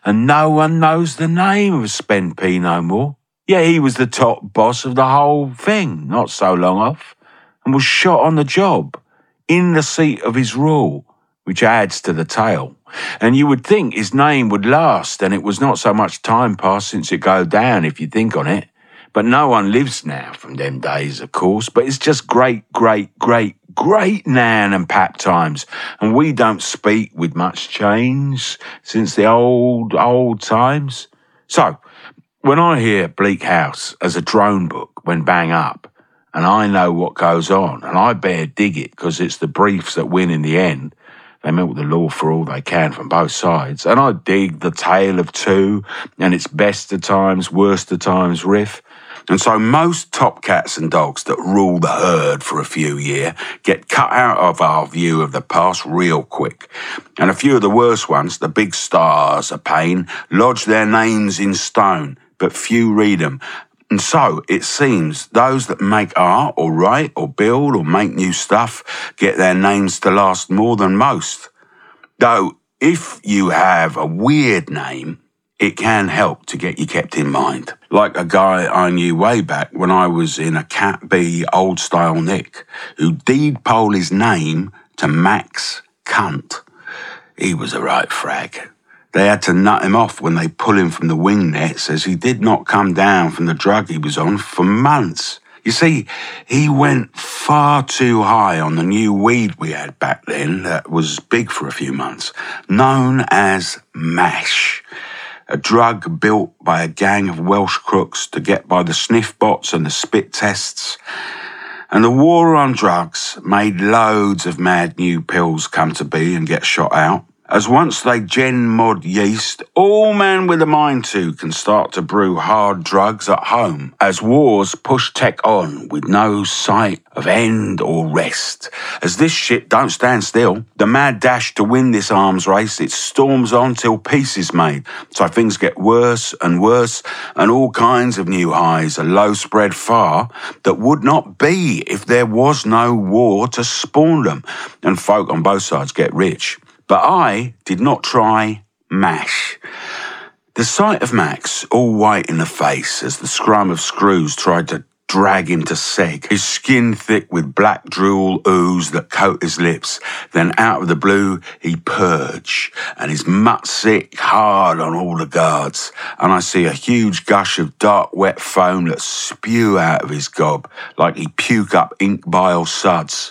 and no one knows the name of Spen P no more. Yeah, he was the top boss of the whole thing, not so long off, and was shot on the job, in the seat of his rule, which adds to the tale. And you would think his name would last, and it was not so much time passed since it go down, if you think on it. But no one lives now from them days, of course, but it's just great Nan and Pap times, and we don't speak with much change since the old times. So, when I hear Bleak House as a drone book when bang up, and I know what goes on, and I bear dig it because it's the briefs that win in the end, they milk the law for all they can from both sides, and I dig the tale of two and its best of times, worst of times riff. And so most top cats and dogs that rule the herd for a few years get cut out of our view of the past real quick. And a few of the worst ones, the big stars of pain, lodge their names in stone, but few read them. And so it seems those that make art or write or build or make new stuff get their names to last more than most. Though if you have a weird name, it can help to get you kept in mind. Like a guy I knew way back when I was in a Cat B old style Nick, who deed poll his name to Max Cunt. He was a right frag. They had to nut him off when they pull him from the wing nets, as he did not come down from the drug he was on for months. You see, he went far too high on the new weed we had back then that was big for a few months, known as MASH. A drug built by a gang of Welsh crooks to get by the sniff bots and the spit tests. And the war on drugs made loads of mad new pills come to be and get shot out. As once they gen mod yeast, all man with a mind to can start to brew hard drugs at home, as wars push tech on with no sight of end or rest. As this shit don't stand still, the mad dash to win this arms race, it storms on till peace is made. So things get worse, and all kinds of new highs are low spread far that would not be if there was no war to spawn them, and folk on both sides get rich. But I did not try MASH. The sight of Max, all white in the face as the scrum of screws tried to drag him to seg, his skin thick with black drool ooze that coat his lips, then out of the blue he purge, and his mutt sick hard on all the guards, and I see a huge gush of dark wet foam that spew out of his gob like he puke up ink bile suds.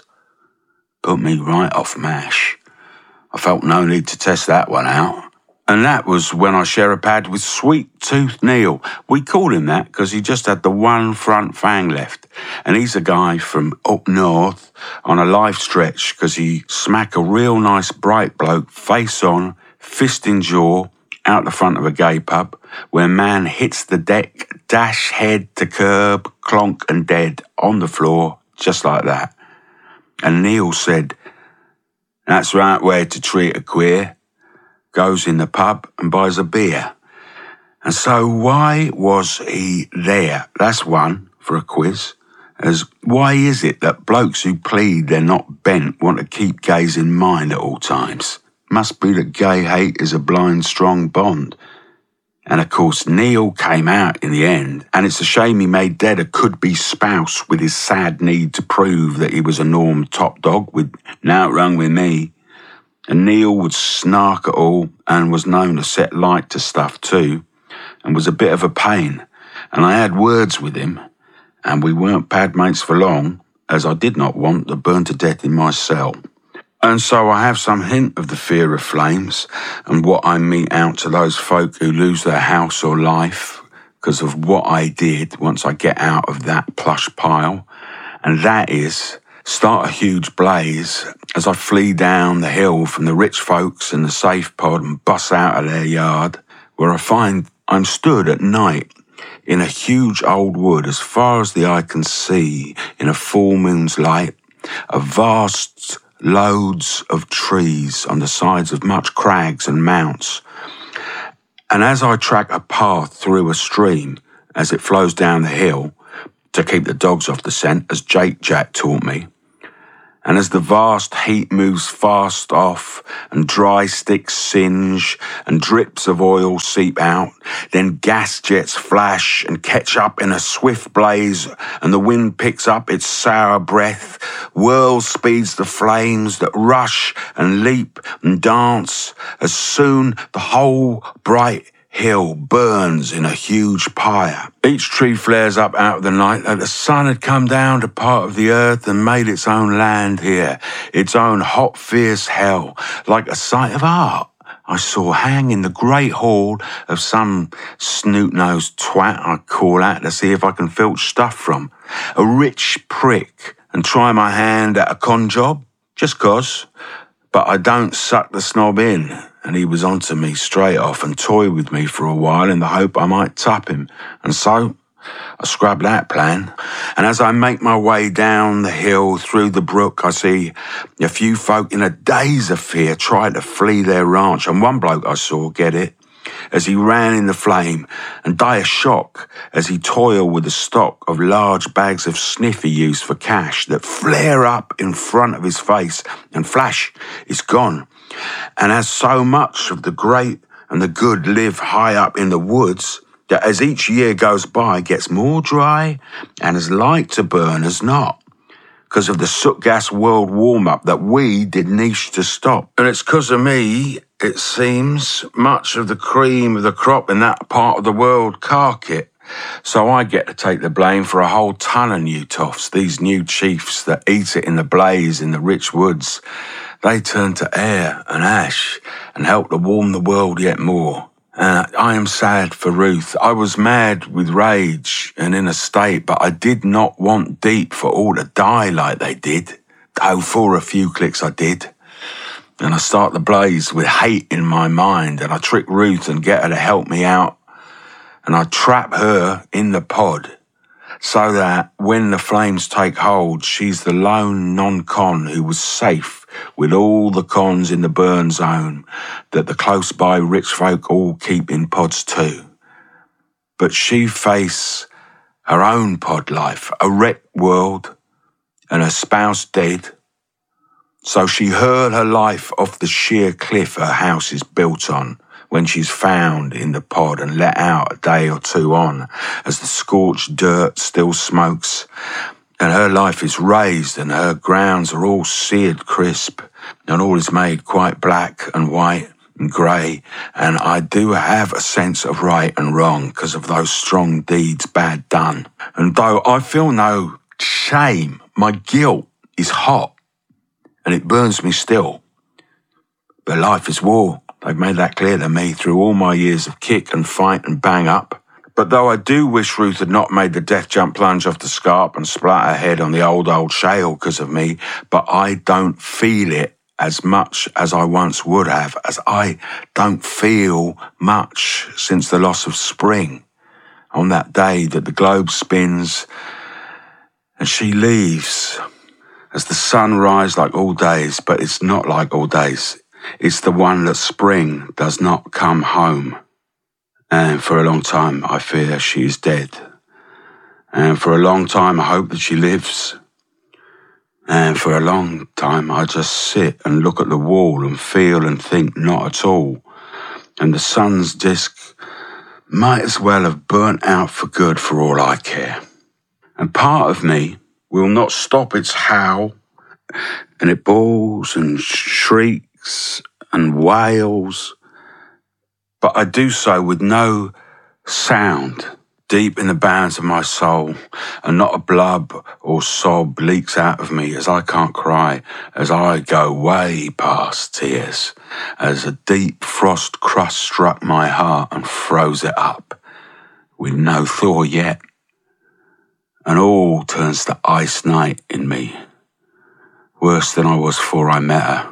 Put me right off MASH. I felt no need to test that one out. And that was when I share a pad with Sweet Tooth Neil. We call him that because he just had the one front fang left. And he's a guy from up north on a life stretch because he smack a real nice bright bloke, face on, fist in jaw, out the front of a gay pub, where man hits the deck, dash head to curb, clonk and dead, on the floor, just like that. And Neil said, "That's the right way to treat a queer." Goes in the pub and buys a beer. And so why was he there? That's one for a quiz. As why is it that blokes who plead they're not bent want to keep gays in mind at all times? Must be that gay hate is a blind, strong bond. And of course, Neil came out in the end, and it's a shame he made dead a could-be spouse with his sad need to prove that he was a norm top dog with "Nowt wrong with me." And Neil would snark it all and was known to set light to stuff too, and was a bit of a pain. And I had words with him, and we weren't pad mates for long, as I did not want to burn to death in my cell. And so I have some hint of the fear of flames and what I mete out to those folk who lose their house or life because of what I did once I get out of that plush pile. And that is start a huge blaze as I flee down the hill from the rich folks in the safe pod and bust out of their yard, where I find I'm stood at night in a huge old wood as far as the eye can see in a full moon's light, a vast loads of trees on the sides of much crags and mounts. And as I track a path through a stream as it flows down the hill to keep the dogs off the scent, as Jake Jack taught me, And as the vast heat moves fast off and dry sticks singe and drips of oil seep out, then gas jets flash and catch up in a swift blaze, and the wind picks up its sour breath, whirl speeds the flames that rush and leap and dance, as soon the whole bright hill burns in a huge pyre. Each tree flares up out of the night like the sun had come down to part of the earth and made its own land here, its own hot, fierce hell, like a sight of art I saw hang in the great hall of some snoot-nosed twat I call out to see if I can filch stuff from. A rich prick and try my hand at a con job, just 'cause. But I don't suck the snob in, and he was onto me straight off and toyed with me for a while in the hope I might tup him. And so I scrubbed that plan. And as I make my way down the hill through the brook, I see a few folk in a daze of fear try to flee their ranch. And one bloke I saw get it as he ran in the flame and die of shock as he toiled with a stock of large bags of sniff he used for cash that flare up in front of his face and flash, it's gone. And as so much of the great and the good live high up in the woods, that as each year goes by gets more dry and as light to burn as not, because of the soot gas world warm-up that we did niche to stop. And it's because of me, it seems, much of the cream of the crop in that part of the world cark it. So I get to take the blame for a whole ton of new toffs, these new chiefs that eat it in the blaze in the rich woods. They turn to air and ash and help to warm the world yet more. I am sad for Ruth. I was mad with rage and in a state, but I did not want Deep for all to die like they did. Though for a few clicks I did. And I start the blaze with hate in my mind, and I trick Ruth and get her to help me out. And I trap her in the pod so that when the flames take hold, she's the lone non-con who was safe with all the cons in the burn zone that the close-by rich folk all keep in pods too. But she face her own pod life, a wrecked world, and her spouse dead. So she hurled her life off the sheer cliff her house is built on when she's found in the pod and let out a day or two on as the scorched dirt still smokes and her life is raised and her grounds are all seared crisp and all is made quite black and white and grey, and I do have a sense of right and wrong because of those strong deeds bad done. And though I feel no shame, my guilt is hot and it burns me still. But life is war. They've made that clear to me through all my years of kick and fight and bang up. But though I do wish Ruth had not made the death jump plunge off the scarp and splat her head on the old shale because of me, but I don't feel it as much as I once would have, as I don't feel much since the loss of spring. On that day that the globe spins and she leaves, as the sun rises like all days, but it's not like all days. It's the one that spring does not come home. And for a long time, I fear she is dead. And for a long time, I hope that she lives. And for a long time, I just sit and look at the wall and feel and think not at all. And the sun's disk might as well have burnt out for good for all I care. And part of me will not stop its howl, and it bawls and shrieks and wails, but I do so with no sound deep in the bowels of my soul, and not a blub or sob leaks out of me as I can't cry, as I go way past tears, as a deep frost crust struck my heart and froze it up, with no thaw yet, and all turns to ice night in me, worse than I was before I met her.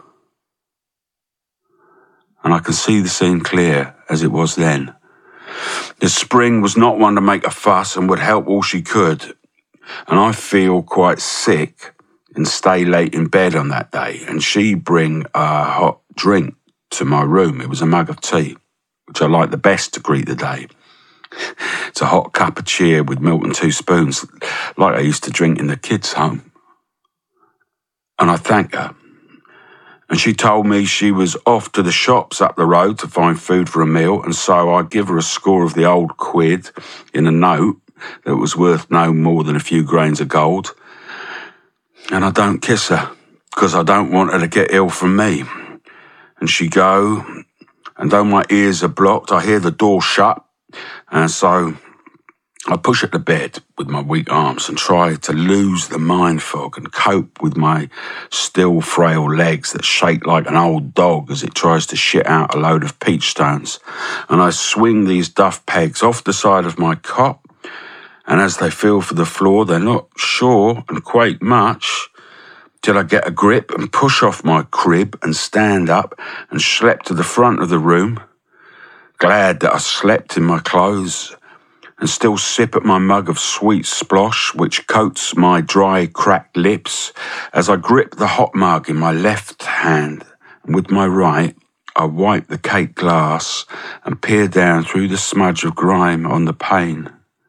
And I can see the scene clear as it was then. The spring was not one to make a fuss and would help all she could. And I feel quite sick and stay late in bed on that day. And she bring a hot drink to my room. It was a mug of tea, which I like the best to greet the day. It's a hot cup of cheer with milk and 2 spoons, like I used to drink in the kids' home. And I thanked her. And she told me she was off to the shops up the road to find food for a meal, and so I give her a score of the old quid in a note that was worth no more than a few grains of gold. And I don't kiss her, because I don't want her to get ill from me. And she go, and though my ears are blocked, I hear the door shut, and so I push at the bed with my weak arms and try to lose the mind fog and cope with my still frail legs that shake like an old dog as it tries to shit out a load of peach stones. And I swing these duff pegs off the side of my cot, and as they feel for the floor, they're not sure and quake much till I get a grip and push off my crib and stand up and schlep to the front of the room, glad that I slept in my clothes, and still sip at my mug of sweet splosh, which coats my dry, cracked lips, as I grip the hot mug in my left hand, and with my right, I wipe the cake glass and peer down through the smudge of grime on the pane,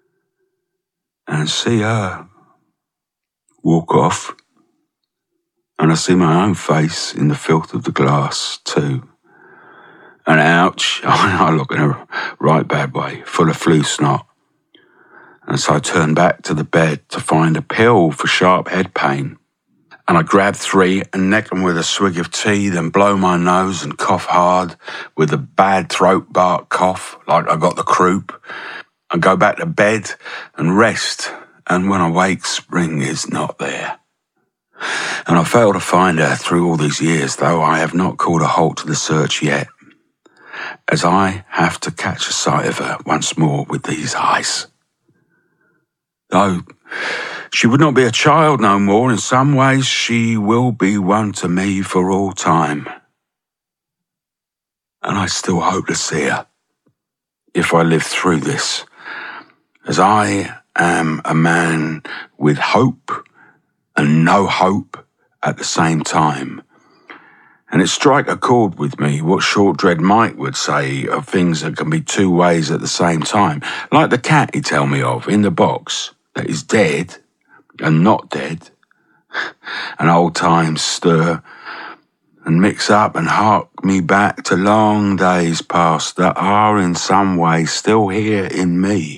and see her walk off, and I see my own face in the filth of the glass too. And ouch, I look in a right bad way, full of flu snot. And so I turn back to the bed to find a pill for sharp head pain. And I grab 3 and neck them with a swig of tea, then blow my nose and cough hard with a bad throat bark cough, like I got the croup, and go back to bed and rest. And when I wake, Spring is not there. And I fail to find her through all these years, though I have not called a halt to the search yet, as I have to catch a sight of her once more with these eyes. Though she would not be a child no more, in some ways she will be one to me for all time. And I still hope to see her, if I live through this, as I am a man with hope and no hope at the same time. And it strike a chord with me what Short Dread Mike would say of things that can be 2 ways at the same time. Like the cat he tell me of in the box that is dead and not dead. And old times stir and mix up and hark me back to long days past that are in some way still here in me.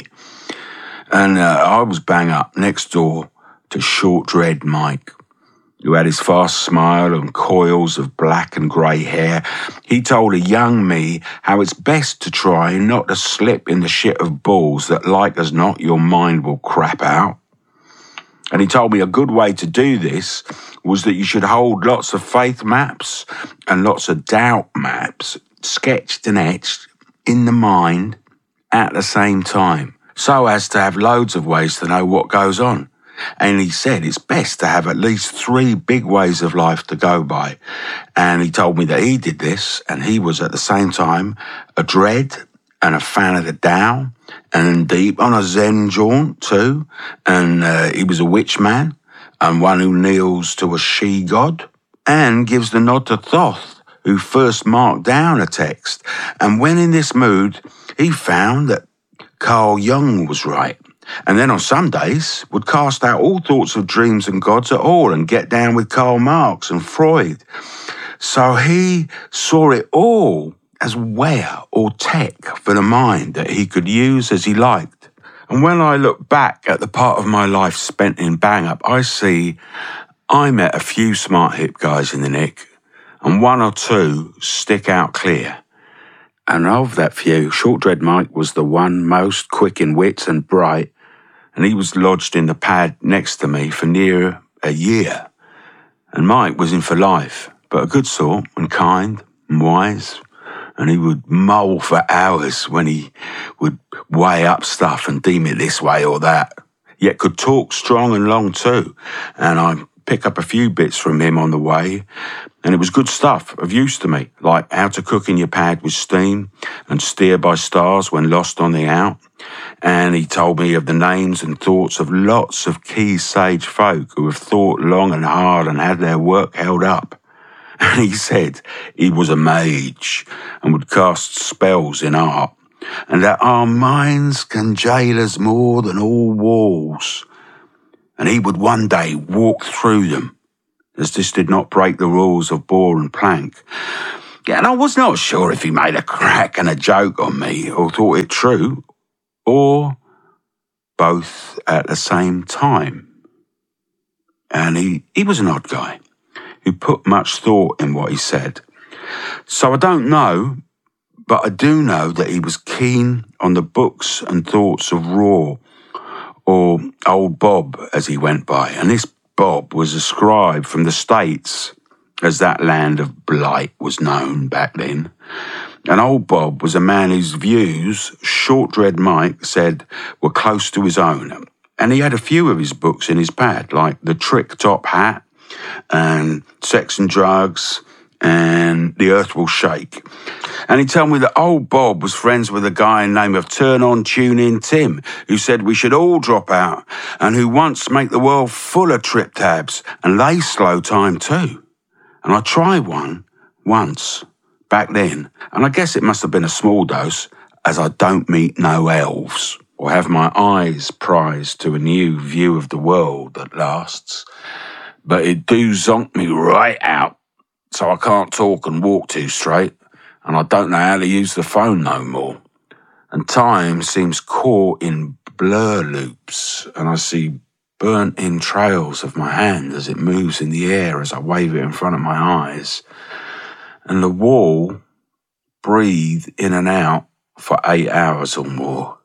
And I was bang up next door to Short Dread Mike, who had his fast smile and coils of black and grey hair. He told a young me how it's best to try not to slip in the shit of balls that, like as not, your mind will crap out. And he told me a good way to do this was that you should hold lots of faith maps and lots of doubt maps sketched and etched in the mind at the same time, so as to have loads of ways to know what goes on. And he said it's best to have at least 3 big ways of life to go by. And he told me that he did this, and he was at the same time a dread and a fan of the Tao, and deep on a Zen jaunt too. And he was a witch man, and one who kneels to a she-god, and gives the nod to Thoth, who first marked down a text. And when in this mood, he found that Carl Jung was right. And then on some days would cast out all thoughts of dreams and gods at all and get down with Karl Marx and Freud. So he saw it all as wear or tech for the mind that he could use as he liked. And when I look back at the part of my life spent in Bang Up, I see I met a few smart hip guys in the nick, and 1 or 2 stick out clear. And of that few, Short Dread Mike was the one most quick in wits and bright, and he was lodged in the pad next to me for near a year. And Mike was in for life, but a good sort and kind and wise, and he would mull for hours when he would weigh up stuff and deem it this way or that, yet could talk strong and long too. And I pick up a few bits from him on the way, and it was good stuff of use to me, like how to cook in your pad with steam and steer by stars when lost on the out. And he told me of the names and thoughts of lots of key sage folk who have thought long and hard and had their work held up. And he said he was a mage and would cast spells in art, and that our minds can jail us more than all walls. And he would one day walk through them as this did not break the rules of bore and plank. Yeah, and I was not sure if he made a crack and a joke on me, or thought it true, or both at the same time. And he was an odd guy who put much thought in what he said. So I don't know, but I do know that he was keen on the books and thoughts of Raw, or Old Bob as he went by. And this Bob was a scribe from the States, as that land of blight was known back then. And Old Bob was a man whose views, Short Dread Mike said, were close to his own. And he had a few of his books in his pad, like The Trick Top Hat and Sex and Drugs and The Earth Will Shake. And he told me that Old Bob was friends with a guy named of Turn On, Tune In Tim, who said we should all drop out and who wants to make the world full of trip tabs, and they slow time too. And I tried one once back then, and I guess it must have been a small dose, as I don't meet no elves or have my eyes prized to a new view of the world that lasts. But it do zonk me right out, so I can't talk and walk too straight, and I don't know how to use the phone no more. And time seems caught in blur loops, and I see burnt-in trails of my hand as it moves in the air as I wave it in front of my eyes. And the wall breathed in and out for 8 hours or more.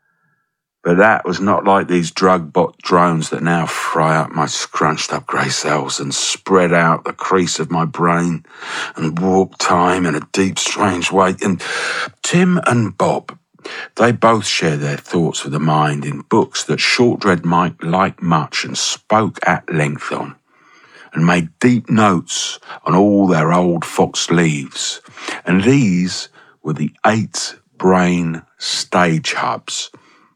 But that was not like these drug-bot drones that now fry up my scrunched-up grey cells and spread out the crease of my brain and warp time in a deep, strange way. And Tim and Bob, they both share their thoughts of the mind in books that Short Dread Mike liked much and spoke at length on, and made deep notes on all their old fox leaves. And these were the 8 brain stage hubs.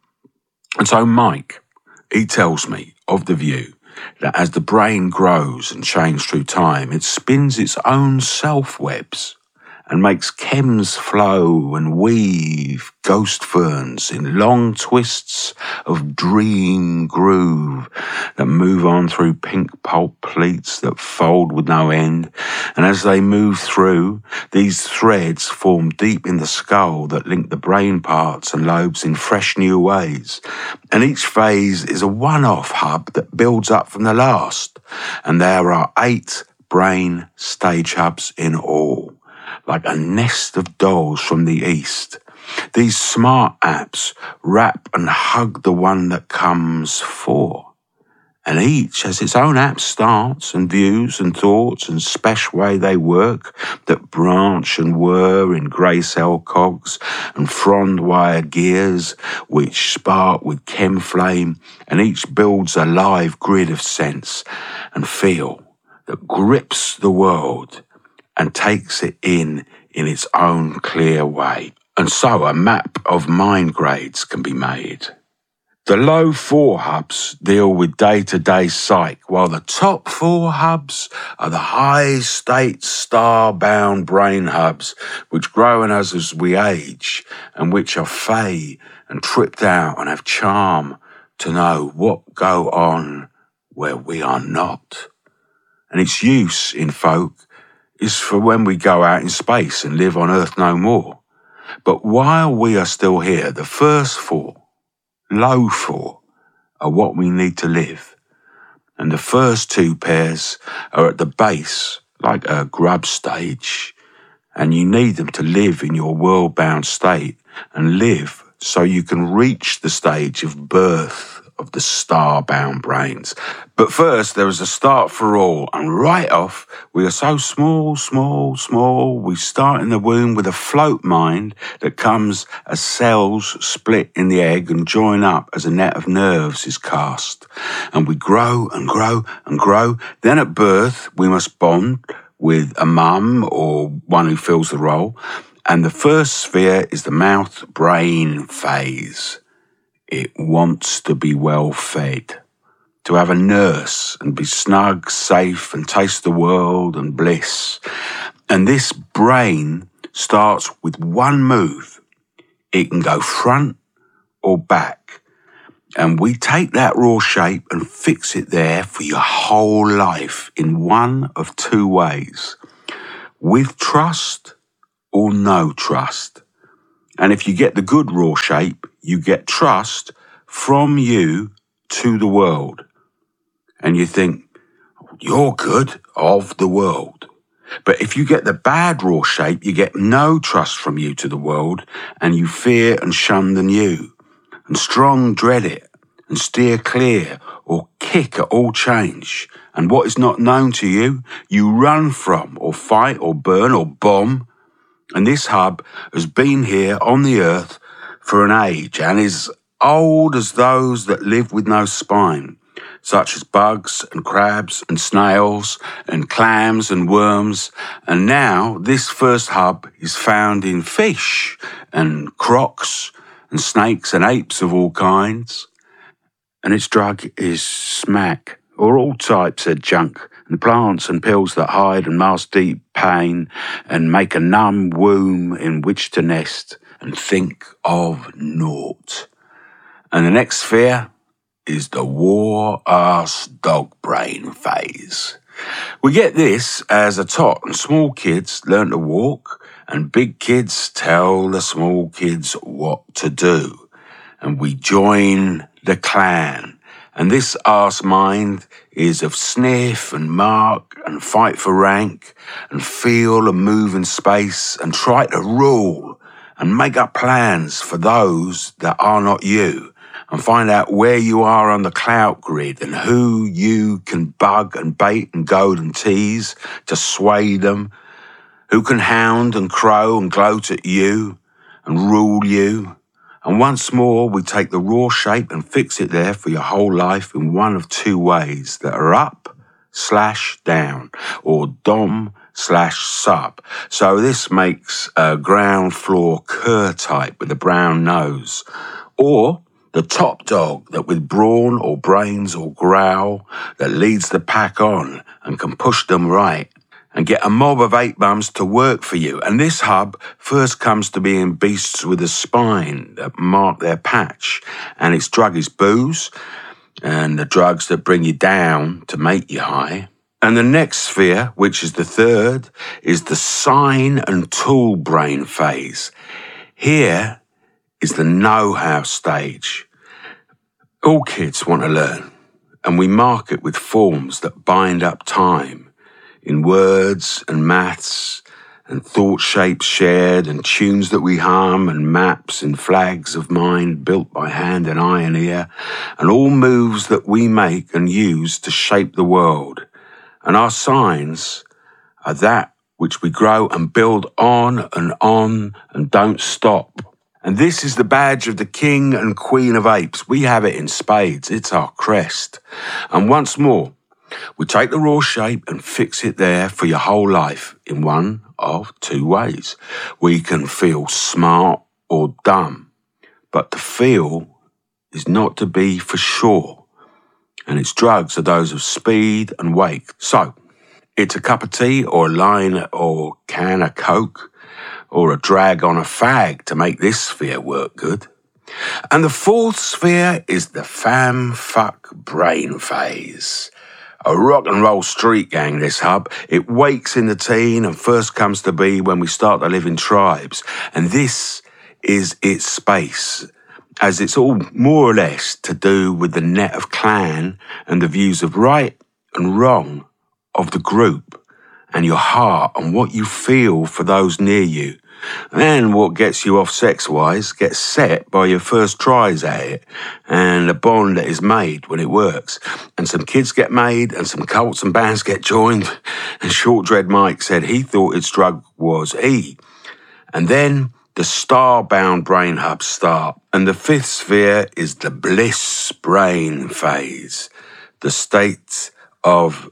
And so Mike, he tells me of the view that as the brain grows and changes through time, it spins its own self-webs and makes chems flow and weave ghost ferns in long twists of dream groove that move on through pink pulp pleats that fold with no end. And as they move through, these threads form deep in the skull that link the brain parts and lobes in fresh new ways. And each phase is a one-off hub that builds up from the last. And there are 8 brain stage hubs in all, like a nest of dolls from the east. These smart apps wrap and hug the one that comes 4. And each has its own app starts and views and thoughts and special way they work that branch and whir in grey cell cogs and frond wire gears which spark with chem flame, and each builds a live grid of sense and feel that grips the world and takes it in its own clear way. And so a map of mind grades can be made. The low 4 hubs deal with day-to-day psych, while the top 4 hubs are the high-state star-bound brain hubs, which grow in us as we age, and which are fey and tripped out and have charm to know what go on where we are not. And its use in folk is for when we go out in space and live on Earth no more. But while we are still here, the first 4, low 4, are what we need to live. And the first 2 pairs are at the base, like a grub stage, and you need them to live in your world-bound state and live so you can reach the stage of birth of the star-bound brains. But first, there is a start for all, and right off, we are so small, small, small, we start in the womb with a float mind that comes as cells split in the egg and join up as a net of nerves is cast. And we grow and grow and grow. Then at birth, we must bond with a mum or one who fills the role. And the first sphere is the mouth-brain phase. It wants to be well fed, to have a nurse and be snug, safe, and taste the world and bliss. And this brain starts with one move. It can go front or back. And we take that raw shape and fix it there for your whole life in one of two ways. With trust or no trust. And if you get the good raw shape, you get trust from you to the world. And you think, you're good of the world. But if you get the bad raw shape, you get no trust from you to the world, and you fear and shun the new, and strong dread it, and steer clear or kick at all change. And what is not known to you, you run from or fight or burn or bomb. And this hub has been here on the earth for an age and is old as those that live with no spine, such as bugs and crabs and snails and clams and worms. And now this first hub is found in fish and crocs and snakes and apes of all kinds. And its drug is smack, or all types of junk, and plants and pills that hide and mask deep pain and make a numb womb in which to nest and think of naught. And the next sphere is the war-ass dog brain phase. We get this as a tot, and small kids learn to walk, and big kids tell the small kids what to do. And we join the clan. And this arse mind is of sniff and mark and fight for rank and feel and move in space and try to rule and make up plans for those that are not you and find out where you are on the clout grid and who you can bug and bait and goad and tease to sway them, who can hound and crow and gloat at you and rule you. And once more, we take the raw shape and fix it there for your whole life in one of two ways that are up/down or dom/sub. So this makes a ground floor cur type with a brown nose, or the top dog that with brawn or brains or growl that leads the pack on and can push them right and get a mob of 8 bums to work for you. And this hub first comes to being beasts with a spine that mark their patch. And its drug is booze and the drugs that bring you down to make you high. And the next sphere, which is the third, is the sign and tool brain phase. Here is the know-how stage. All kids want to learn, and we mark it with forms that bind up time in words and maths and thought shapes shared and tunes that we hum and maps and flags of mind built by hand and eye and ear and all moves that we make and use to shape the world. And our signs are that which we grow and build on and don't stop. And this is the badge of the king and queen of apes. We have it in spades. It's our crest. And once more, we take the raw shape and fix it there for your whole life in one of two ways. We can feel smart or dumb, but to feel is not to be for sure. And its drugs are those of speed and wake. So, it's a cup of tea or a line or can of Coke or a drag on a fag to make this sphere work good. And the fourth sphere is the fam fuck brain phase. A rock and roll street gang, this hub. It wakes in the teen and first comes to be when we start to live in tribes. And this is its space, as it's all more or less to do with the net of clan and the views of right and wrong of the group and your heart and what you feel for those near you. Then what gets you off sex-wise gets set by your first tries at it and the bond that is made when it works. And some kids get made and some cults and bands get joined. And Short Dread Mike said he thought its drug was E. And then the star-bound brain hubs start. And the fifth sphere is the bliss brain phase. The state of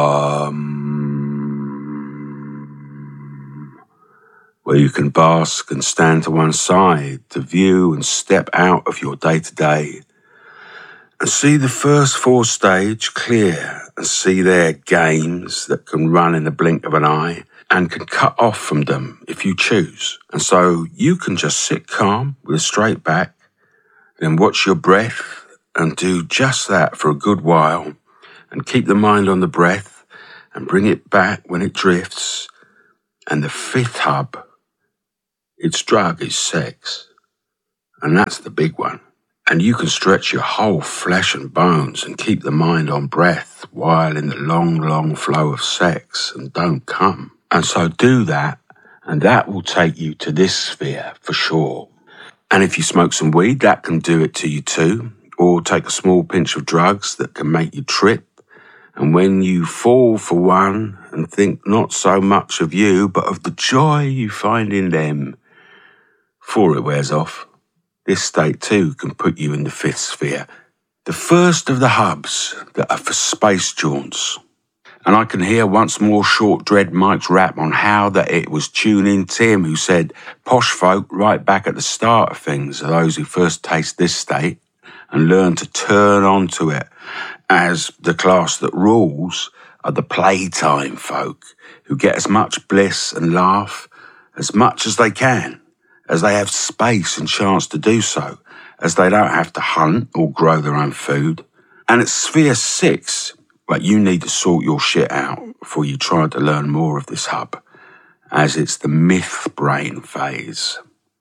where you can bask and stand to one side to view and step out of your day-to-day and see the first 4 stage clear and see their games that can run in the blink of an eye and can cut off from them if you choose. And so you can just sit calm with a straight back, then watch your breath and do just that for a good while and keep the mind on the breath and bring it back when it drifts. And the fifth hub, its drug is sex. And that's the big one. And you can stretch your whole flesh and bones and keep the mind on breath while in the long, long flow of sex and don't come. And so do that, and that will take you to this sphere for sure. And if you smoke some weed, that can do it to you too. Or take a small pinch of drugs that can make you trip. And when you fall for one and think not so much of you, but of the joy you find in them, before it wears off, this state too can put you in the fifth sphere, the first of the hubs that are for space jaunts. And I can hear once more Short Dread Mike's rap on how that it was Tune In Tim who said, posh folk right back at the start of things are those who first taste this state and learn to turn onto it, as the class that rules are the playtime folk who get as much bliss and laugh as much as they can, as they have space and chance to do so, as they don't have to hunt or grow their own food. And it's Sphere 6, but you need to sort your shit out before you try to learn more of this hub, as it's the myth brain phase,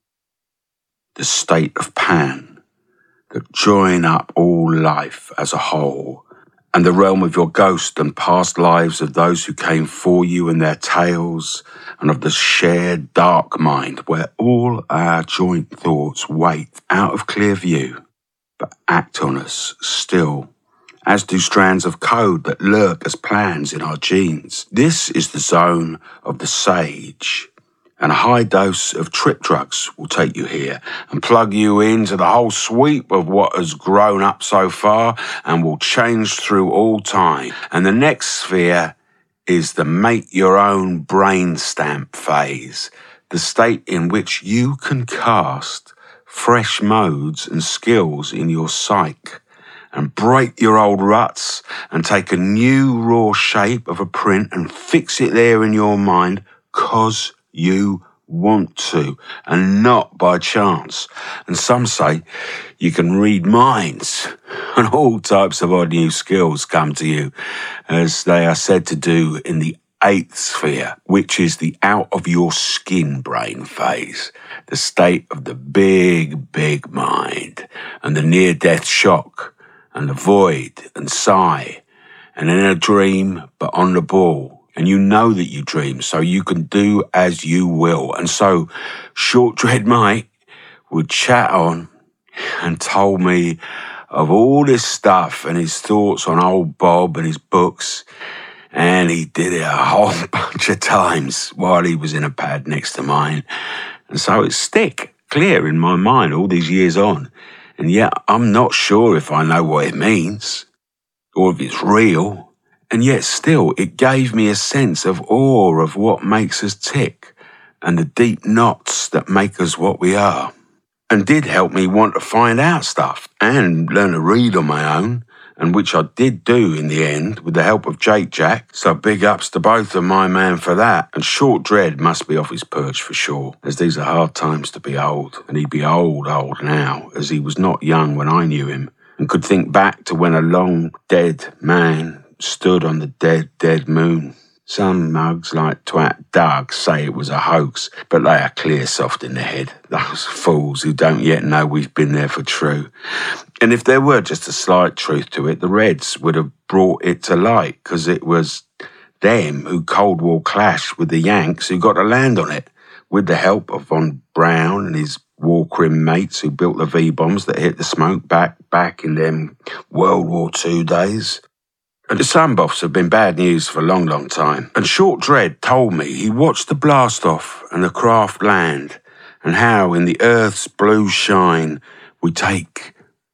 the state of Pan, that join up all life as a whole, and the realm of your ghost and past lives of those who came for you and their tales, and of the shared dark mind where all our joint thoughts wait out of clear view, but act on us still, as do strands of code that lurk as plans in our genes. This is the zone of the sage, and a high dose of trip drugs will take you here and plug you into the whole sweep of what has grown up so far and will change through all time. And the next sphere is the make your own brain stamp phase, the state in which you can cast fresh modes and skills in your psyche and break your old ruts and take a new raw shape of a print and fix it there in your mind 'cause you want to, and not by chance. And some say you can read minds, and all types of odd new skills come to you, as they are said to do in the 8th sphere, which is the out of your skin brain phase, the state of the big, big mind, and the near-death shock, and the void and sigh, and in a dream but on the ball. And you know that you dream, so you can do as you will. And so Short Dread Mike would chat on and told me of all this stuff and his thoughts on old Bob and his books. And he did it a whole bunch of times while he was in a pad next to mine. And so it's stick clear in my mind all these years on. And yet I'm not sure if I know what it means or if it's real. And yet still, it gave me a sense of awe of what makes us tick and the deep knots that make us what we are. And did help me want to find out stuff and learn to read on my own, and which I did do in the end with the help of Jake Jack. So big ups to both of my man for that. And Short Dread must be off his perch for sure, as these are hard times to be old. And he'd be old now, as he was not young when I knew him, and could think back to when a long dead man stood on the dead moon. Some mugs like Twat Doug say it was a hoax, but they are clear soft in the head, those fools who don't yet know we've been there for true. And if there were just a slight truth to it, the Reds would have brought it to light, because it was them who Cold War clashed with the Yanks who got to land on it, with the help of Von Braun and his war crim mates who built the V-bombs that hit the smoke back in them World War II days. And the Sunboffs have been bad news for a long, long time. And Short Dread told me he watched the blast-off and the craft land, and how in the Earth's blue shine we take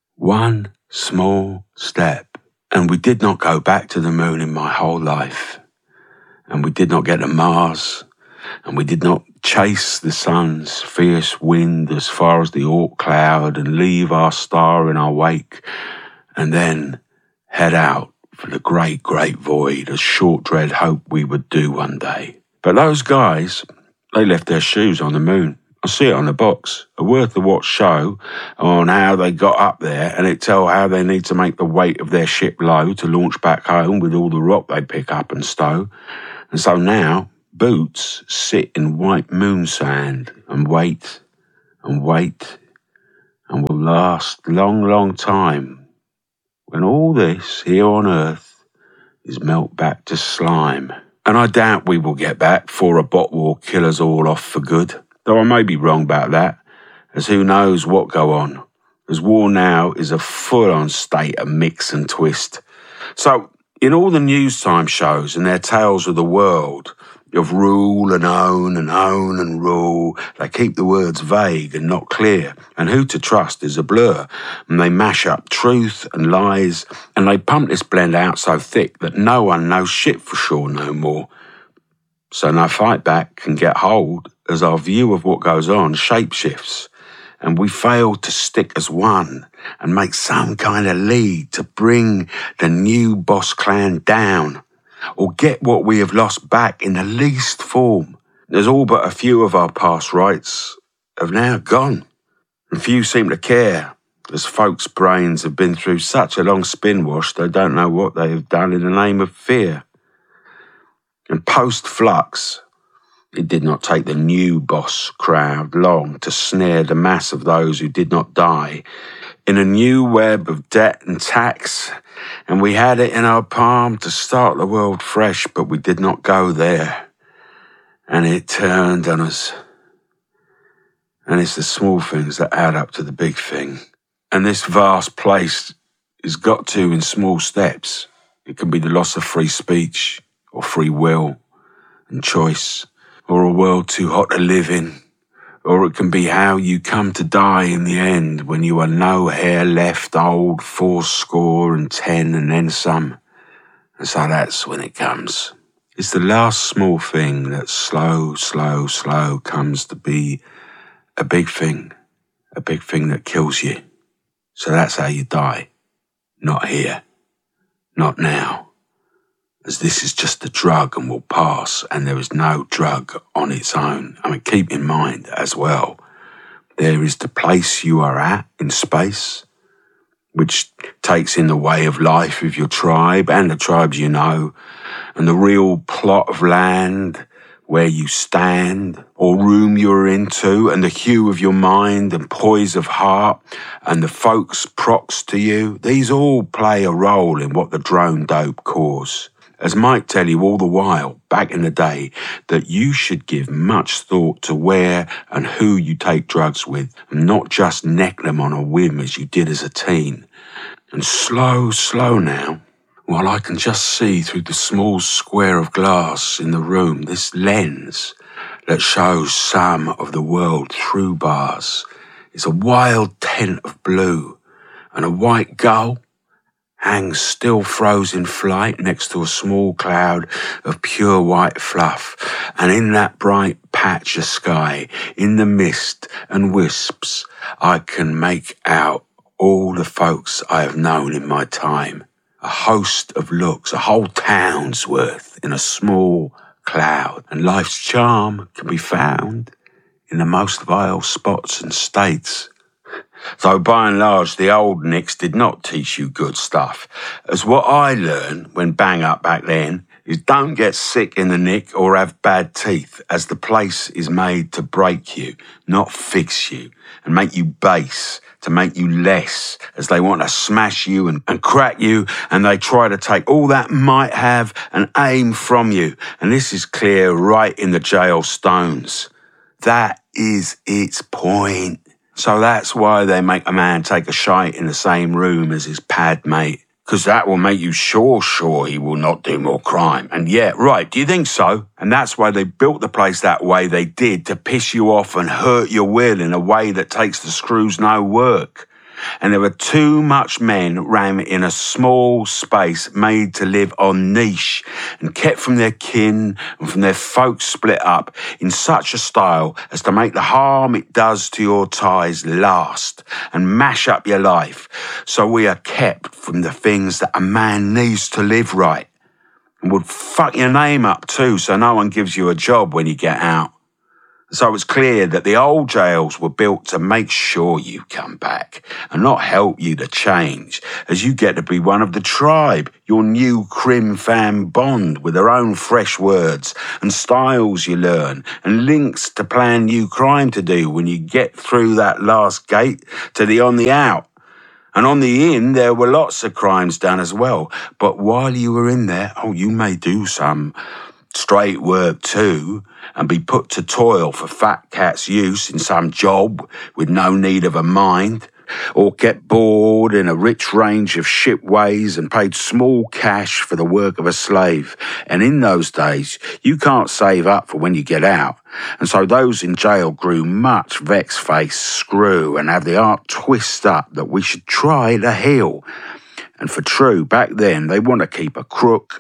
one small step. And we did not go back to the moon in my whole life. And we did not get to Mars. And we did not chase the sun's fierce wind as far as the Oort cloud and leave our star in our wake, and then head out for the great, great void, as Short Dread hoped we would do one day. But those guys, they left their shoes on the moon, I see it on the box, a worth-a-watch show on how they got up there, and it tell how they need to make the weight of their ship low to launch back home with all the rock they pick up and stow. And so now, Boots sit in white moon sand and wait, and will last long, long time, when all this here on earth is melt back to slime. And I doubt we will get back before a bot war kill us all off for good. Though I may be wrong about that, as who knows what go on, as war now is a full-on state of mix and twist. So, in all the news time shows and their tales of the world, of rule and own and rule, they keep the words vague and not clear, and who to trust is a blur, and they mash up truth and lies, and they pump this blend out so thick that no one knows shit for sure no more. So no fight back can get hold as our view of what goes on shapeshifts, and we fail to stick as one and make some kind of lead to bring the new boss clan down, or get what we have lost back in the least form. There's all but a few of our past rights have now gone, and few seem to care, as folks' brains have been through such a long spin wash they don't know what they have done in the name of fear. And post-Flux, it did not take the new boss crowd long to snare the mass of those who did not die in a new web of debt and tax, and we had it in our palm to start the world fresh, but we did not go there, and it turned on us. And it's the small things that add up to the big thing. And this vast place is got to in small steps. It can be the loss of free speech, or free will and choice, or a world too hot to live in, or it can be how you come to die in the end when you are no hair left, old 70 and then some. And so that's when it comes. It's the last small thing that slow comes to be a big thing that kills you. So that's how you die. Not here. Not now. As this is just a drug and will pass, and there is no drug on its own. I mean, keep in mind as well, there is the place you are at in space, which takes in the way of life of your tribe and the tribes you know, and the real plot of land where you stand, or room you're into, and the hue of your mind and poise of heart, and the folks prox to you. These all play a role in what the drone dope cause. As Mike tell you all the while, back in the day, that you should give much thought to where and who you take drugs with, and not just neck them on a whim as you did as a teen. And slow now, while I can just see through the small square of glass in the room, this lens that shows some of the world through bars, is a wild tent of blue, and a white gull hangs still frozen flight next to a small cloud of pure white fluff. And in that bright patch of sky, in the mist and wisps, I can make out all the folks I have known in my time. A host of looks, a whole town's worth in a small cloud. And life's charm can be found in the most vile spots and states. So by and large, the old Nicks did not teach you good stuff. As what I learned when bang up back then is don't get sick in the nick or have bad teeth, as the place is made to break you, not fix you, and make you base, to make you less, as they want to smash you and crack you, and they try to take all that might have and aim from you. And this is clear right in the jail stones. That is its point. So that's why they make a man take a shite in the same room as his pad mate, because that will make you sure he will not do more crime. And yeah, right, do you think so? And that's why they built the place that way they did, to piss you off and hurt your will in a way that takes the screws no work. And there were too much men rammed in a small space made to live on niche and kept from their kin and from their folks split up in such a style as to make the harm it does to your ties last and mash up your life. So we are kept from the things that a man needs to live right, and would fuck your name up too, so no one gives you a job when you get out. So it's clear that the old jails were built to make sure you come back and not help you to change, as you get to be one of the tribe, your new crim fam bond with their own fresh words and styles you learn and links to plan new crime to do when you get through that last gate to the on the out. And on the in, there were lots of crimes done as well. But while you were in there, you may do some straight work too, and be put to toil for fat cat's use in some job with no need of a mind, or get bored in a rich range of ship ways and paid small cash for the work of a slave. And in those days, you can't save up for when you get out. And so those in jail grew much vex-faced screw and have the art twist up that we should try to heal. And for true, back then, they want to keep a crook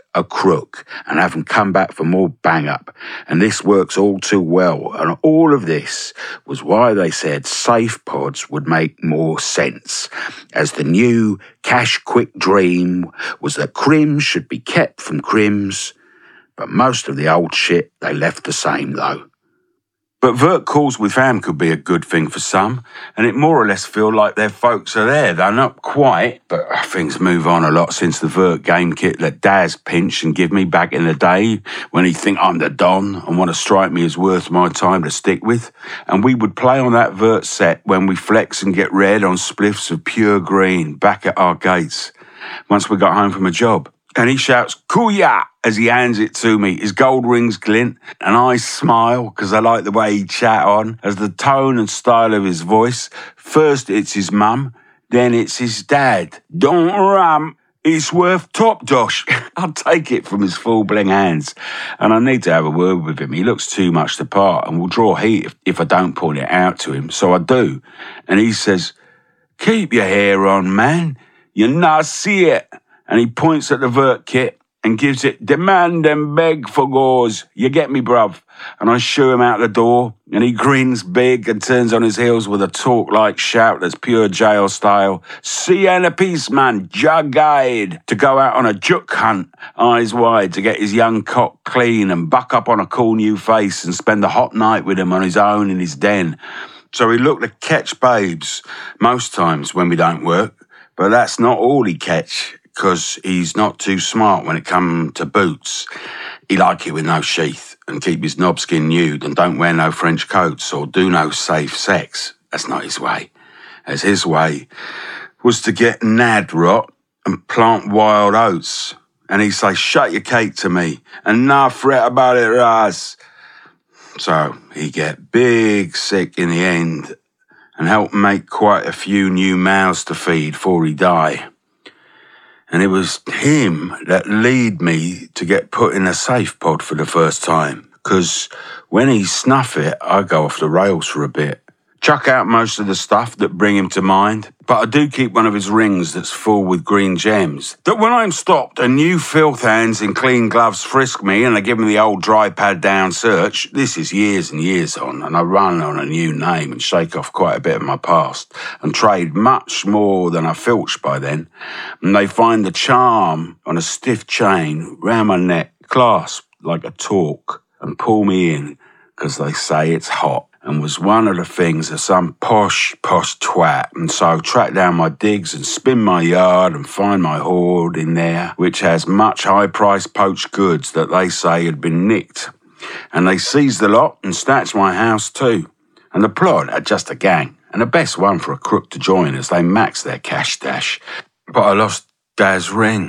and have them come back for more bang-up. And this works all too well. And all of this was why they said safe pods would make more sense, as the new cash-quick dream was that crims should be kept from crims. But most of the old shit they left the same, though. But vert calls with fam could be a good thing for some, and it more or less feel like their folks are there. They're not quite, but things move on a lot since the vert game kit that Daz pinched and give me back in the day when he'd think I'm the Don and want to strike me as worth my time to stick with. And we would play on that vert set when we flex and get red on spliffs of pure green back at our gates once we got home from a job. And he shouts, "Kuya!" as he hands it to me. His gold rings glint, and I smile because I like the way he chat on, as the tone and style of his voice. First it's his mum, then it's his dad. "Don't ram, it's worth top dosh." I'll take it from his full bling hands, and I need to have a word with him. He looks too much the part and will draw heat if I don't point it out to him, so I do. And he says, "Keep your hair on, man. You not see it." And he points at the vert kit and gives it demand and beg for gauze. You get me, bruv? And I shoo him out the door, and he grins big and turns on his heels with a talk-like shout that's pure jail style. "See you in a piece, man, jug-eyed," to go out on a juk hunt, eyes wide, to get his young cock clean and buck up on a cool new face and spend a hot night with him on his own in his den. So he looked to catch babes most times when we don't work, but that's not all he catch, because he's not too smart when it come to boots. He like it with no sheath and keep his knobskin nude and don't wear no French coats or do no safe sex. That's not his way. As his way was to get nad rot and plant wild oats. And he'd say, "Shut your cake to me and nah fret about it, Raz." So he get big sick in the end and help make quite a few new mouths to feed before he die. And it was him that lead me to get put in a safe pod for the first time, because when he snuff it, I go off the rails for a bit. Chuck out most of the stuff that bring him to mind, but I do keep one of his rings that's full with green gems, that when I'm stopped and new filth hands in clean gloves frisk me and they give me the old dry pad down search, this is years and years on, and I run on a new name and shake off quite a bit of my past and trade much more than I filched by then, and they find the charm on a stiff chain round my neck, clasped like a torque, and pull me in because they say it's hot. And was one of the things of some posh twat. And so track down my digs and spin my yard and find my hoard in there, which has much high-priced poached goods that they say had been nicked. And they seized the lot and snatched my house too. And the plot had just a gang, and the best one for a crook to join as they maxed their cash stash. But I lost Dad's ring,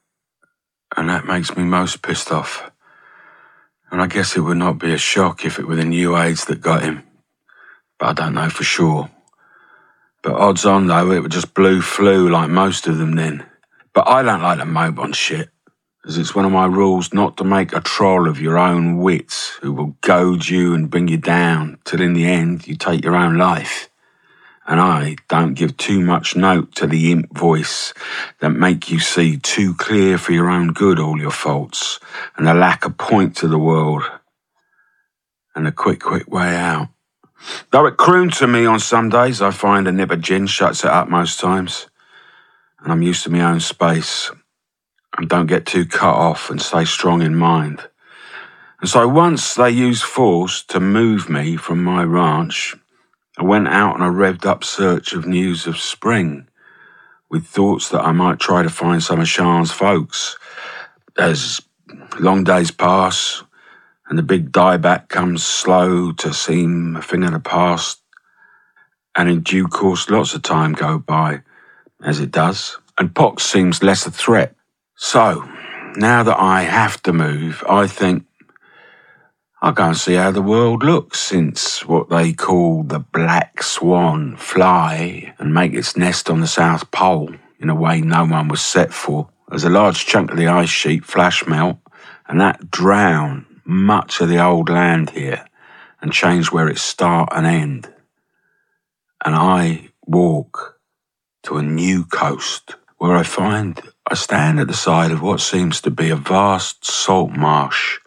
and that makes me most pissed off. And I guess it would not be a shock if it were the new AIDS that got him. But I don't know for sure. But odds on, though, it was just blue flu like most of them then. But I don't like to mope on shit, as it's one of my rules not to make a troll of your own wits who will goad you and bring you down till in the end you take your own life. And I don't give too much note to the imp voice that make you see too clear for your own good all your faults and the lack of point to the world and the quick way out. Though it crooned to me on some days, I find a nip of gin shuts it up most times, and I'm used to my own space and don't get too cut off and stay strong in mind. And so once they used force to move me from my ranch, I went out on a revved-up search of news of spring, with thoughts that I might try to find some of Sean's folks. As long days pass and the big dieback comes slow to seem a thing of the past, and in due course lots of time go by, as it does, and pox seems less a threat. So, now that I have to move, I think I'll go and see how the world looks since what they call the black swan fly and make its nest on the South Pole in a way no one was set for, as a large chunk of the ice sheet flash melt, and that drown much of the old land here and change where it start and end. And I walk to a new coast where I stand at the side of what seems to be a vast salt marsh,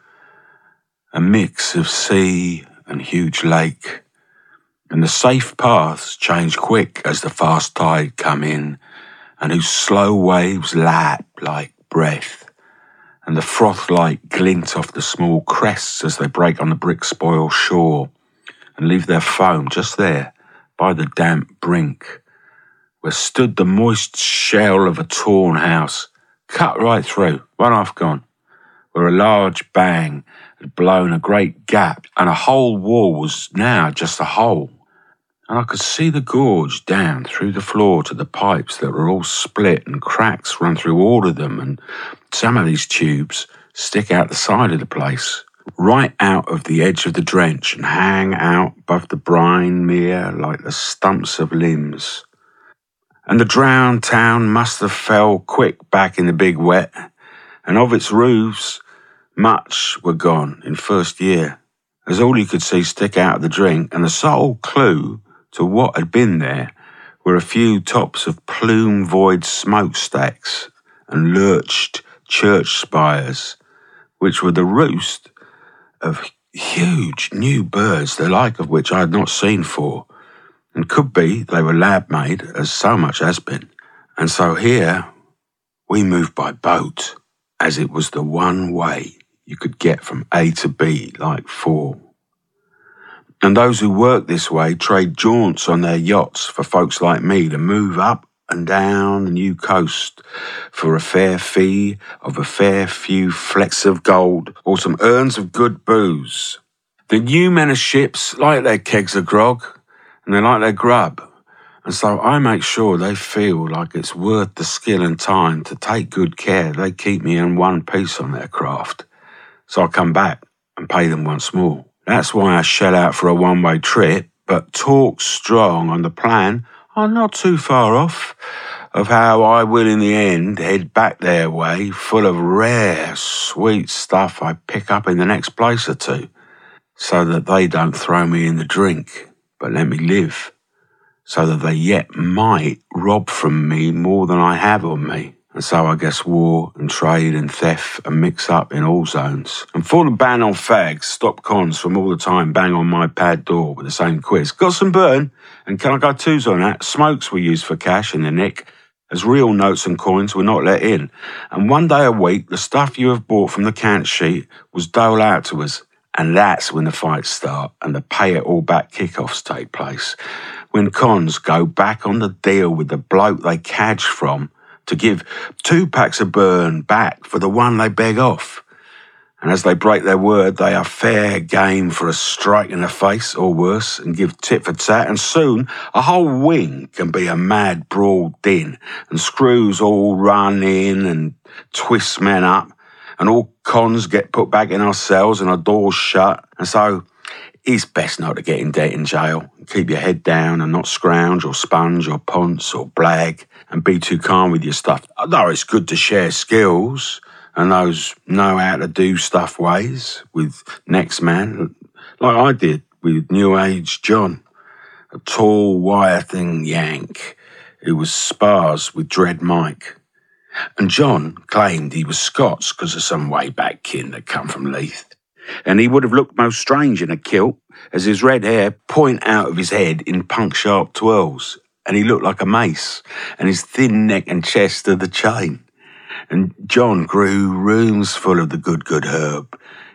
a mix of sea and huge lake, and the safe paths change quick as the fast tide come in, and whose slow waves lap like breath, and the froth-like glint off the small crests as they break on the brick-spoiled shore, and leave their foam just there by the damp brink, where stood the moist shell of a torn house, cut right through, one half gone, where a large bang had blown a great gap, and a whole wall was now just a hole. And I could see the gorge down through the floor to the pipes that were all split, and cracks run through all of them, and some of these tubes stick out the side of the place, right out of the edge of the drench, and hang out above the brine mere like the stumps of limbs. And the drowned town must have fell quick back in the big wet, and of its roofs, much were gone in first year, as all you could see stick out of the drink, and the sole clue to what had been there were a few tops of plume-void smokestacks and lurched church spires, which were the roost of huge new birds, the like of which I had not seen for, and could be they were lab-made, as so much has been. And so here we moved by boat, as it was the one way you could get from A to B like four. And those who work this way trade jaunts on their yachts for folks like me to move up and down the new coast for a fair fee of a fair few flecks of gold or some urns of good booze. The new men of ships like their kegs of grog, and they like their grub, and so I make sure they feel like it's worth the skill and time to take good care they keep me in one piece on their craft. So I come back and pay them once more. That's why I shell out for a one-way trip, but talk strong on the plan, I'm not too far off, of how I will in the end head back their way full of rare, sweet stuff I pick up in the next place or two, so that they don't throw me in the drink, but let me live, so that they yet might rob from me more than I have on me. And so I guess war and trade and theft are mixed up in all zones. And for the ban on fags, stop cons from all the time bang on my pad door with the same quiz. Got some burn? And can I go twos on that? Smokes were used for cash in the nick, as real notes and coins were not let in. And one day a week, the stuff you have bought from the count sheet was doled out to us. And that's when the fights start and the pay it all back kickoffs take place. When cons go back on the deal with the bloke they cadged from, to give 2 packs of burn back for the one they beg off. And as they break their word, they are fair game for a strike in the face or worse and give tit for tat. And soon a whole wing can be a mad brawl din, and screws all run in and twist men up, and all cons get put back in our cells and our doors shut. And so it's best not to get in debt in jail. Keep your head down and not scrounge or sponge or ponce or blag, and be too calm with your stuff. Though it's good to share skills and those know how to do stuff ways with next man, like I did with New Age John, a tall, wire-thing Yank who was spars with Dread Mike. And John claimed he was Scots because of some way-back kin that come from Leith. And he would have looked most strange in a kilt, as his red hair point out of his head in punk-sharp twirls, and he looked like a mace, and his thin neck and chest are the chain. And John grew rooms full of the good herb,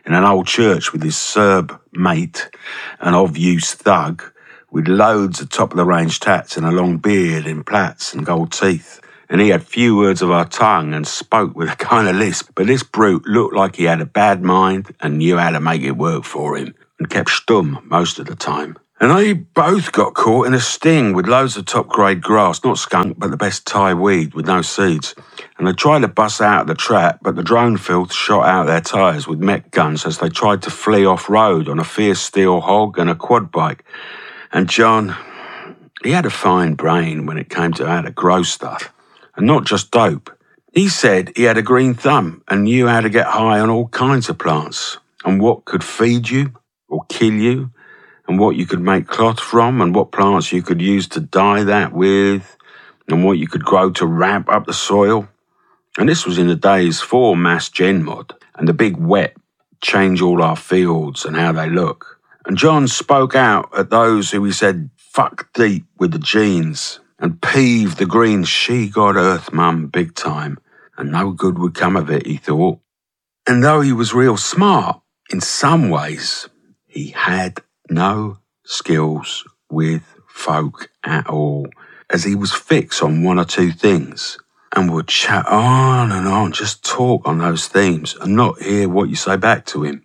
in an old church with his Serb mate, an of-use thug, with loads of top-of-the-range tats and a long beard in plaits and gold teeth. And he had few words of our tongue and spoke with a kind of lisp. But this brute looked like he had a bad mind and knew how to make it work for him, and kept stum most of the time. And they both got caught in a sting with loads of top-grade grass, not skunk, but the best Thai weed with no seeds. And they tried to bust out of the trap, but the drone filth shot out their tyres with mech guns as they tried to flee off-road on a fierce steel hog and a quad bike. And John, he had a fine brain when it came to how to grow stuff, and not just dope. He said he had a green thumb and knew how to get high on all kinds of plants, and what could feed you or kill you, and what you could make cloth from, and what plants you could use to dye that with, and what you could grow to ramp up the soil. And this was in the days for mass gen mod, and the big wet change all our fields and how they look. And John spoke out at those who he said fuck deep with the genes, and peeved the green she-god earth mum big time, and no good would come of it, he thought. And though he was real smart, in some ways, he had no skills with folk at all, as he was fixed on one or two things and would chat on and on, just talk on those themes and not hear what you say back to him.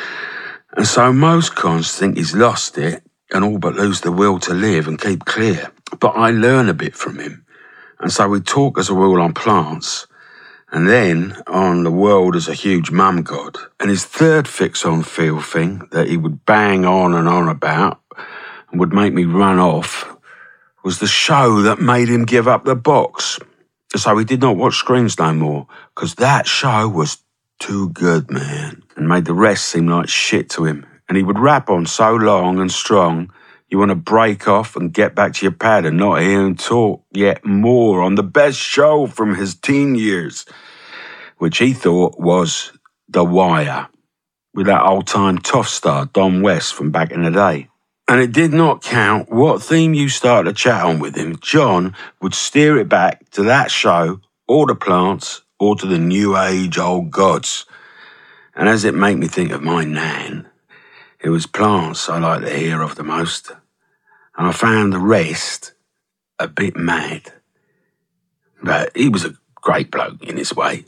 And so most cons think he's lost it and all but lose the will to live and keep clear. But I learn a bit from him. And so we talk as a rule on plants, and then on the world as a huge mum god. And his third fix on feel thing that he would bang on and on about and would make me run off was the show that made him give up the box. So he did not watch screens no more, because that show was too good, man, and made the rest seem like shit to him. And he would rap on so long and strong, you want to break off and get back to your pad and not hear him talk yet more on the best show from his teen years, which he thought was The Wire, with that old-time tough star Don West from back in the day. And it did not count what theme you started to chat on with him. John would steer it back to that show, or the plants, or to the new age old gods. And as it made me think of my nan, it was plants I liked to hear of the most. And I found the rest a bit mad. But he was a great bloke in his way.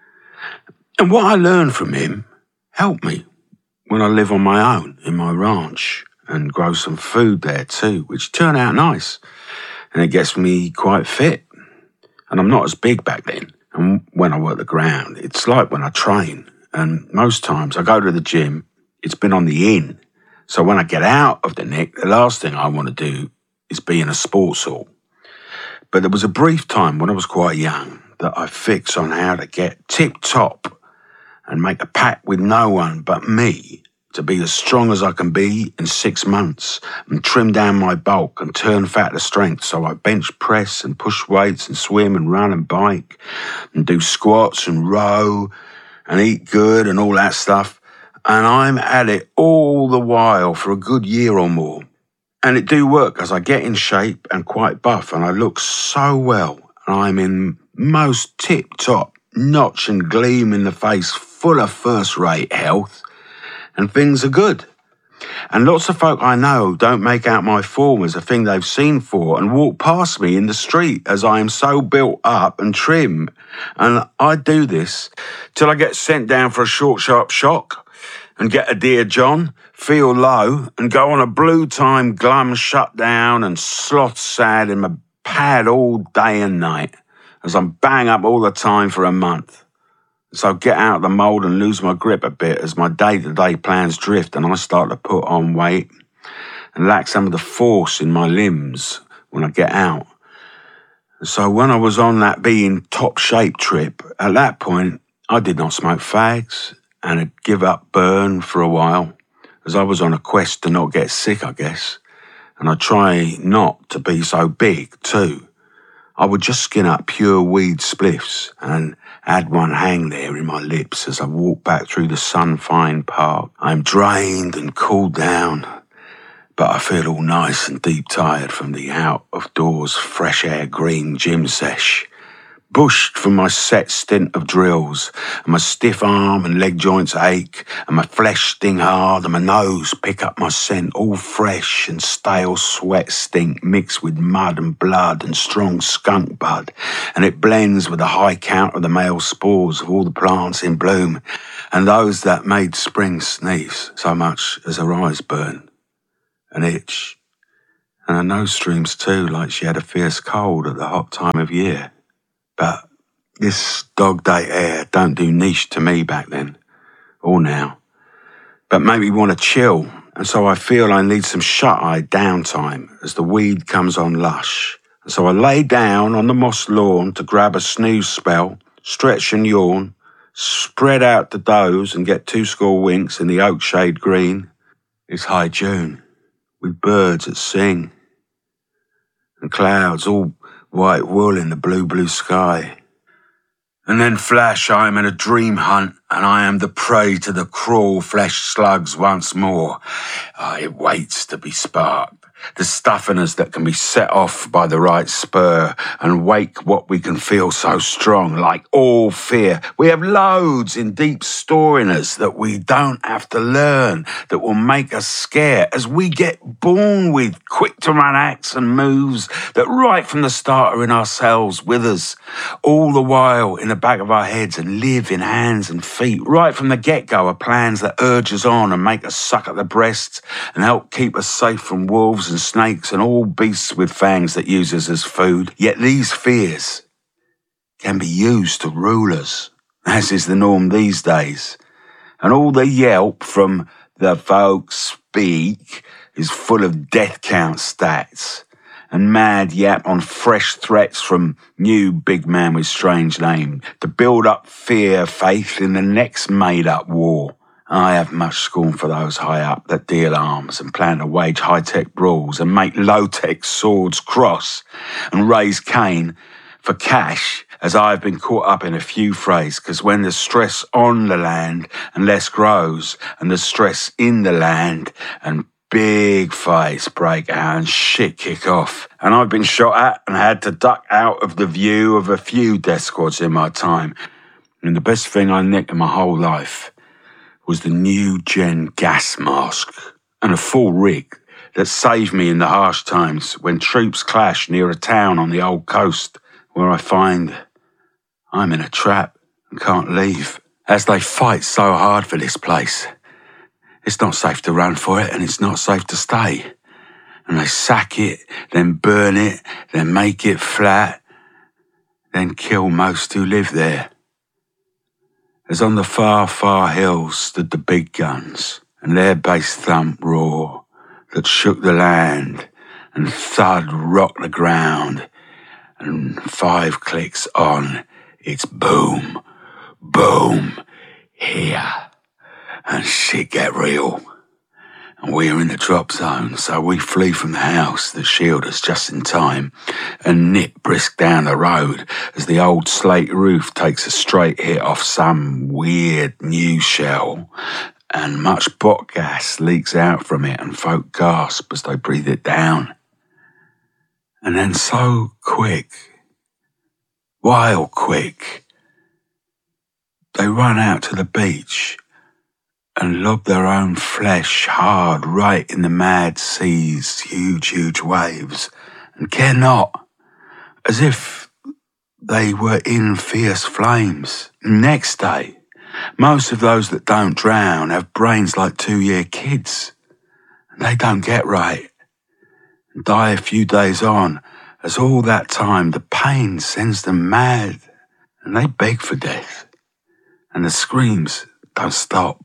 And what I learned from him helped me when I live on my own in my ranch and grow some food there too, which turned out nice. And it gets me quite fit. And I'm not as big back then. And when I work the ground, it's like when I train. And most times I go to the gym, it's been on the in. So when I get out of the nick, the last thing I want to do is be in a sports hall. But there was a brief time when I was quite young that I fixed on how to get tip-top and make a pact with no one but me to be as strong as I can be in 6 months and trim down my bulk and turn fat to strength. So I bench press and push weights and swim and run and bike and do squats and row and eat good and all that stuff. And I'm at it all the while for a good year or more. And it do work as I get in shape and quite buff and I look so well. And I'm in most tip-top, notch and gleam in the face, full of first-rate health. And things are good. And lots of folk I know don't make out my form as a thing they've seen for and walk past me in the street as I am so built up and trim. And I do this till I get sent down for a short, sharp shock and get a Dear John, feel low, and go on a blue time glum shutdown and sloth sad in my pad all day and night as I'm bang up all the time for a month. So get out of the mould and lose my grip a bit as my day-to-day plans drift and I start to put on weight and lack some of the force in my limbs when I get out. So when I was on that being top shape trip, at that point, I did not smoke fags and had give up burn for a while, as I was on a quest to not get sick, I guess. And I try not to be so big, too. I would just skin up pure weed spliffs and add one hang there in my lips as I walk back through the sun-fine park. I'm drained and cooled down, but I feel all nice and deep tired from the out-of-doors fresh air green gym sesh. Bushed from my set stint of drills, and my stiff arm and leg joints ache, and my flesh sting hard, and my nose pick up my scent, all fresh and stale sweat stink mixed with mud and blood and strong skunk bud, and it blends with the high count of the male spores of all the plants in bloom, and those that made spring sneeze so much as her eyes burn and itch, and her nose streams too, like she had a fierce cold at the hot time of year. But this dog day air don't do niche to me back then, or now, but make me want to chill, and so I feel I need some shut-eye downtime as the weed comes on lush. And so I lay down on the moss lawn to grab a snooze spell, stretch and yawn, spread out to doze and get 2 score winks in the oak shade green. It's high June, with birds that sing, and clouds all white wool in the blue sky. And then flash, I am in a dream hunt, and I am the prey to the cruel flesh slugs once more. It waits to be sparked. The stuff in us that can be set off by the right spur and wake what we can feel so strong, like all fear. We have loads in deep store in us that we don't have to learn, that will make us scared as we get born with quick to run acts and moves that right from the start are in ourselves with us, all the while in the back of our heads and live in hands and feet. Right from the get-go are plans that urge us on and make us suck at the breasts and help keep us safe from wolves and snakes and all beasts with fangs that use us as food. Yet these fears can be used to rule us, as is the norm these days. And all the yelp from the folks speak is full of death count stats and mad yap on fresh threats from new big man with strange name to build up fear, faith in the next made-up war. I have much scorn for those high up that deal arms and plan to wage high-tech brawls and make low-tech swords cross and raise Cain for cash, as I have been caught up in a few frays, because when the stress on the land and less grows, and the stress in the land and big fights break out and shit kick off. And I've been shot at and had to duck out of the view of a few death squads in my time. And the best thing I nicked in my whole life was the new gen gas mask and a full rig that saved me in the harsh times when troops clash near a town on the old coast where I find I'm in a trap and can't leave. As they fight so hard for this place, it's not safe to run for it and it's not safe to stay. And they sack it, then burn it, then make it flat, then kill most who live there. As on the far, far hills stood the big guns, and their bass thump roar that shook the land, and thud rocked the ground, and 5 clicks on, it's boom, boom, here, and shit get real. And we're in the drop zone, so we flee from the house that shield us just in time and nip brisk down the road as the old slate roof takes a straight hit off some weird new shell and much bot gas leaks out from it and folk gasp as they breathe it down. And then so quick, wild quick, they run out to the beach and lob their own flesh hard right in the mad sea's huge waves, and care not, as if they were in fierce flames. Next day, most of those that don't drown have brains like 2-year kids, and they don't get right, and die a few days on, as all that time the pain sends them mad, and they beg for death, and the screams don't stop.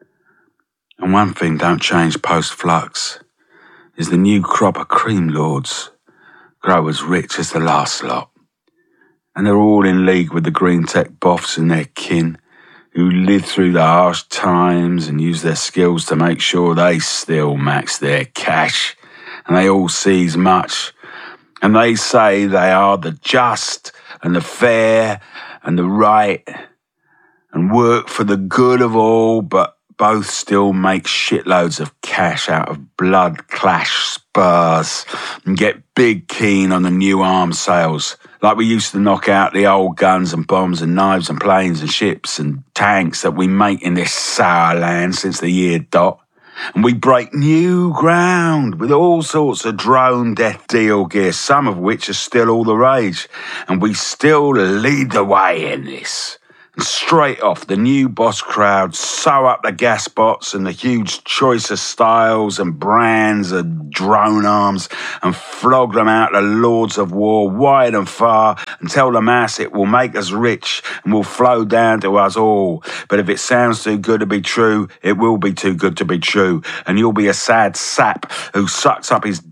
And one thing don't change post-flux is the new crop of cream lords grow as rich as the last lot. And they're all in league with the green tech boffs and their kin who live through the harsh times and use their skills to make sure they still max their cash. And they all seize much. And they say they are the just and the fair and the right and work for the good of all, but both still make shitloads of cash out of blood clash spurs and get big keen on the new arms sales. Like we used to knock out the old guns and bombs and knives and planes and ships and tanks that we make in this sour land since the year dot. And we break new ground with all sorts of drone death deal gear, some of which are still all the rage. And we still lead the way in this. And straight off, the new boss crowd sew up the gas bots and the huge choice of styles and brands of drone arms and flog them out to lords of war wide and far and tell the mass it will make us rich and will flow down to us all. But if it sounds too good to be true, it will be too good to be true. And you'll be a sad sap who sucks up his